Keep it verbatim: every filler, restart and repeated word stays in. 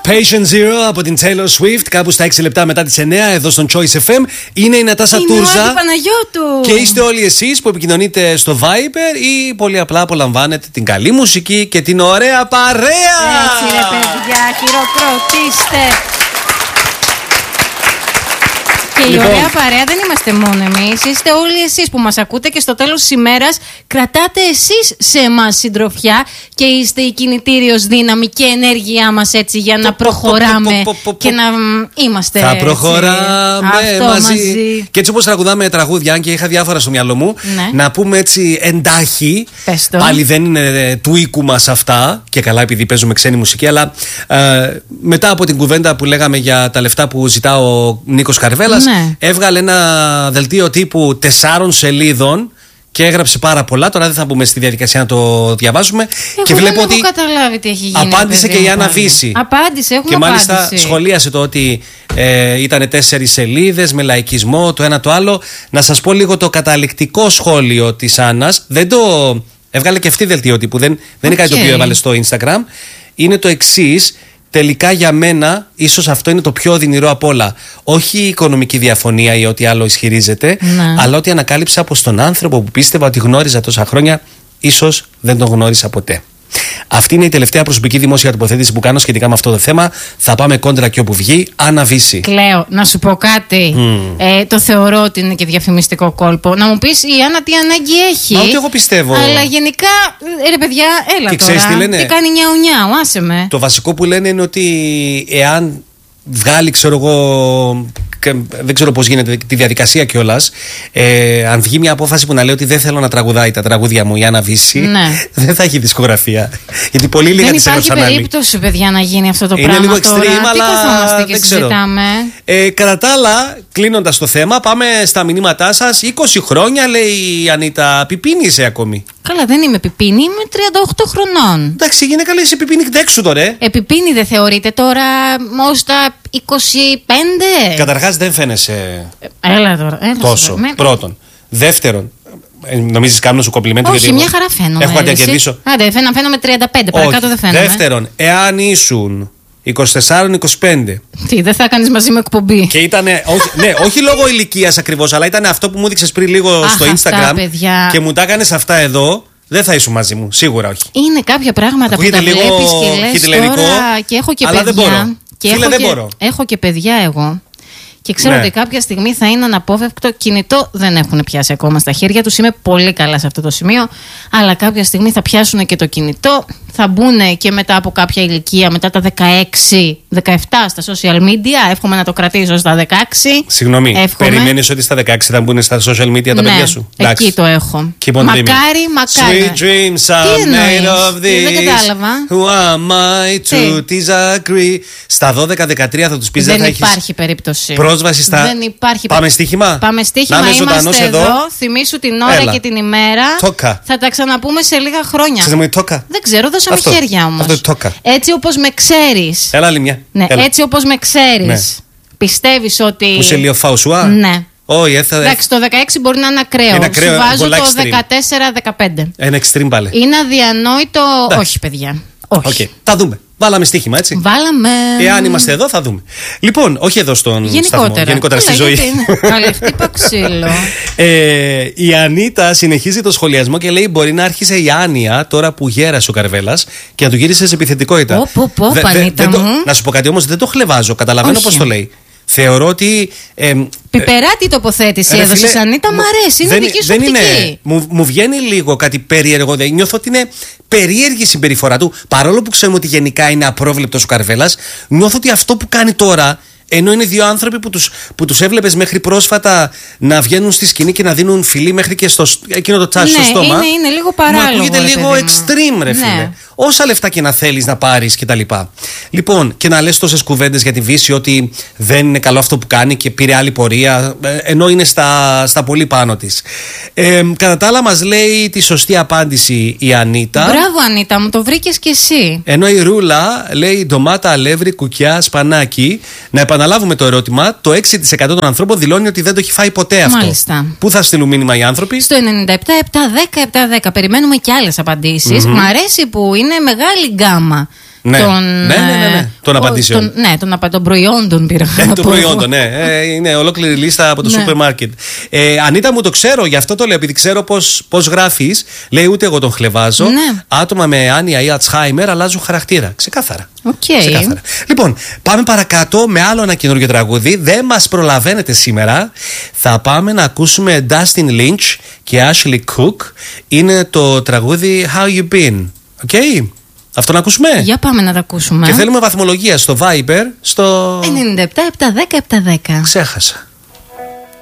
Patient Zero από την Taylor Swift, κάπου στα έξι λεπτά μετά τις εννιά, εδώ στον Choice εφ εμ. Είναι η Νατάσα Τούρζα. Είναι ο Παναγιώτου. Και είστε όλοι εσείς που επικοινωνείτε στο Viber ή πολύ απλά απολαμβάνετε την καλή μουσική και την ωραία παρέα. Έτσι ρε παιδιά, χειροκροτήστε. Και λοιπόν, η ωραία παρέα δεν είμαστε μόνο εμείς. Είστε όλοι εσείς που μας ακούτε και στο τέλος της ημέρας κρατάτε εσείς σε εμάς συντροφιά και είστε η κινητήριος δύναμη και ενέργειά μας έτσι για να προχωράμε και να είμαστε. Θα προχωράμε μαζί. Και έτσι όπως τραγουδάμε τραγούδια, και είχα διάφορα στο μυαλό μου, να πούμε έτσι εντάχει. Πάλι δεν είναι του οίκου μας αυτά, και καλά επειδή παίζουμε ξένη μουσική, αλλά μετά από την κουβέντα που λέγαμε για τα λεφτά που ζητά ο Νίκος Καρβέλας. Ναι. Έβγαλε ένα δελτίο τύπου τεσσάρων σελίδων και έγραψε πάρα πολλά. Τώρα δεν θα μπούμε στη διαδικασία να το διαβάσουμε. Εγώ και βλέπω δεν ότι έχω καταλάβει τι έχει γίνει. Απάντησε και η Άννα Βύση. Απάντησε, έχουμε και μάλιστα απάντηση. Σχολίασε το ότι ε, ήταν τέσσερις σελίδες με λαϊκισμό, το ένα το άλλο. Να σας πω λίγο το καταληκτικό σχόλιο της Άννας. Δεν το έβγαλε και αυτή δελτίο τύπου. Δεν, δεν okay. είναι κάτι το οποίο έβαλε στο Instagram. Είναι το εξής. Τελικά για μένα, ίσως αυτό είναι το πιο οδυνηρό απ' όλα. Όχι η οικονομική διαφωνία ή ό,τι άλλο ισχυρίζεται, ναι. αλλά ότι ανακάλυψα πως τον άνθρωπο που πίστευα ότι γνώριζα τόσα χρόνια, ίσως δεν τον γνώρισα ποτέ. Αυτή είναι η τελευταία προσωπική δημόσια τοποθέτηση που κάνω σχετικά με αυτό το θέμα. Θα πάμε κόντρα και όπου βγει. Άννα Βύση. Κλαίω, να σου πω κάτι. Mm. Ε, το θεωρώ ότι είναι και διαφημιστικό κόλπο. Να μου πεις η Άννα τι ανάγκη έχει. Μα ούτε εγώ πιστεύω. Αλλά γενικά, ε, ρε παιδιά, έλα και τώρα. Ξέρεις τι λένε. Τι κάνει νιάου νιάου, άσε με. Το βασικό που λένε είναι ότι εάν βγάλει, ξέρω εγώ, δεν ξέρω πώς γίνεται τη διαδικασία κιόλας. Ε, αν βγει μια απόφαση που να λέει ότι δεν θέλω να τραγουδάει τα τραγούδια μου η Άννα Βύση, ναι. δεν θα έχει δισκογραφία. Γιατί πολύ λίγα τις δεν υπάρχει περίπτωση, παιδιά, να γίνει αυτό το είναι πράγμα. Είναι λίγο extreme, αλλά τι καθόμαστε και δεν συζητάμε. Ε, κατά τα άλλα, κλείνοντας το θέμα, πάμε στα μηνύματά σας. είκοσι χρόνια, λέει η Ανίτα, πιπίνη είσαι ακόμη. Καλά, δεν είμαι πιπίνη, είμαι τριάντα οκτώ χρονών. Εντάξει, γυναίκα λέει είσαι πιπίνη, δέξου τώρα. Ε, πιπίνη δεν θεωρείται τώρα ως τα είκοσι πέντε. Καταρχάς δεν φαίνεσαι. Ε, έλα τώρα. Έλα τόσο. Με... Πρώτον. Δεύτερον, νομίζεις κάνω σου κομπλιμέντο? Όχι, μια χαρά φαίνομαι. Έχω κάτι να κερδίσω. Άντε, φαίνομαι τριάντα πέντε, παρακάτω δεν φαίνομαι. Δεύτερον, εάν ήσουν είκοσι τέσσερα είκοσι πέντε. Τι, δεν θα κάνεις μαζί με εκπομπή. Και ήτανε, όχι, ναι, όχι λόγω ηλικίας ακριβώς, αλλά ήταν αυτό που μου έδειξες πριν λίγο Αχ, στο Instagram. Αυτά, παιδιά. Και μου τα έκανες αυτά εδώ. Δεν θα ήσουν μαζί μου, σίγουρα όχι. Είναι κάποια πράγματα ακούγεται που τα λίγο βλέπεις και λες τώρα και έχω και αλλά παιδιά. Δεν μπορώ. Και Φίλε, έχω, δεν και, μπορώ. έχω και παιδιά εγώ. Και ξέρω ναι. ότι κάποια στιγμή θα είναι αναπόφευκτο. Κινητό δεν έχουν πιάσει ακόμα στα χέρια τους. Είμαι πολύ καλά σε αυτό το σημείο. Αλλά κάποια στιγμή θα πιάσουν και το κινητό. Θα μπουν και μετά από κάποια ηλικία, μετά τα δεκαέξι δεκαεπτά στα social media. Εύχομαι να το κρατήσω στα δεκαέξι. Συγγνώμη, περιμένεις ότι στα δεκαέξι θα μπουν στα social media τα ναι, παιδιά σου? Εκεί Λάξ. Το έχω. Μακάρι, μακάρι. Sweet dreams are made of this. Δεν κατάλαβα. Who am I to disagree? Στα δώδεκα δεκατρία θα τους πεις δεν θα υπάρχει έχεις περίπτωση. Πρόσβαση στα. Δεν υπάρχει. Πάμε στοίχημα. Πάμε στοίχημα. Είμαστε εδώ. εδώ. Θυμήσου την ώρα Έλα. Και την ημέρα. Τόκα. Θα τα ξαναπούμε σε λίγα χρόνια. Ξέρετε μου τόκα. Δεν ξέρω, δώσαμε αυτό. Χέρια όμως. Αυτό τόκα. Έτσι όπως με ξέρεις. Έλα άλλη μια. Ναι, Έλα. έτσι όπως με ξέρεις. Ναι. Πιστεύεις ότι. Που σε λίγο φαουσουά. Ναι. Όχι, έθα... Εντάξει, το δεκαέξι μπορεί να είναι ακραίο. Είναι ακραίο. Σου βάζω το extreme. δεκατέσσερα δεκαπέντε. Ένα extreme πάλι. Είναι αδιανόητο. Ναι. Όχι, παιδιά. Όχι. Okay. Θα δούμε. Βάλαμε στοίχημα, έτσι. Βάλαμε. Εάν είμαστε εδώ, θα δούμε. Λοιπόν, όχι εδώ στον γενικότερα. σταθμό. Γενικότερα στη ζωή. Καλή ξύλο. ε, η Ανίτα συνεχίζει το σχολιασμό και λέει: μπορεί να άρχισε η άνοια τώρα που γέρασε ο Καρβέλας και να του γύρισε σε επιθετικότητα. Πω, πω, πω, δε, δε, δε, το, να σου πω κάτι όμως, δεν το χλεβάζω. Καταλαβαίνω πώς το λέει. Θεωρώ ότι. Ε, Πιπεράτη τοποθέτηση έδωσε, Ανίτα, μ' αρέσει. Είναι δεν, δική σου δεν οπτική. Είναι, μου, μου βγαίνει λίγο κάτι περίεργο. Δεν νιώθω ότι είναι περίεργη η συμπεριφορά του. Παρόλο που ξέρουμε ότι γενικά είναι απρόβλεπτος ο Καρβέλας, νιώθω ότι αυτό που κάνει τώρα. Ενώ είναι δύο άνθρωποι που τους, που τους έβλεπες μέχρι πρόσφατα να βγαίνουν στη σκηνή και να δίνουν φιλί μέχρι και στο, εκείνο το τσάσι ναι, στο στόμα. Είναι, είναι λίγο παράλογο. Μου ακούγεται λίγο παιδί extreme, ρε φίλε. Ναι. Όσα λεφτά και να θέλεις να πάρεις κτλ. Λοιπόν, και να λες τόσες κουβέντες για τη Βύση ότι δεν είναι καλό αυτό που κάνει και πήρε άλλη πορεία, ενώ είναι στα, στα πολύ πάνω της. Ε, κατά τα άλλα, μας λέει τη σωστή απάντηση η Ανίτα. Μπράβο, Ανίτα, μου το βρήκες κι εσύ. Ενώ η Ρούλα λέει ντομάτα, αλεύρι, κουκιά, σπανάκι. Να επαναλάβουμε το ερώτημα. Το έξι τοις εκατό των ανθρώπων δηλώνει ότι δεν το έχει φάει ποτέ αυτό. Μάλιστα. Πού θα στείλουν μήνυμα οι άνθρωποι? Στο ενενήντα επτά επτά δέκα επτά δέκα. Περιμένουμε και άλλες απαντήσεις. Mm-hmm. Μ' αρέσει που είναι μεγάλη γκάμα. Ναι. Των, ναι, ναι, ναι, ναι. των απαντήσεων. Τον, ναι, των, των προϊόντων πήρα. Ε, των προϊόντων, ναι. Ε, είναι ολόκληρη λίστα από το σούπερ μάρκετ. Ε, Ανίτα, μου το ξέρω, γι' αυτό το λέω, επειδή ξέρω πώς γράφεις. Λέει, ούτε εγώ τον χλεβάζω. Ναι. Άτομα με άνοια ή Ατσχάιμερ αλλάζουν χαρακτήρα. Ξεκάθαρα. Okay. Ξεκάθαρα. Λοιπόν, πάμε παρακάτω με άλλο ένα καινούργιο τραγούδι. Δεν μας προλαβαίνετε σήμερα. Θα πάμε να ακούσουμε Dustin Lynch και Ashley Cook. Είναι το τραγούδι How You Been. Οκ. Okay. Αυτό να ακούσουμε. Για πάμε να τα ακούσουμε. Και θέλουμε βαθμολογία στο Viber στο ενενήντα επτά επτακόσια δέκα επτακόσια δέκα. Ξέχασα.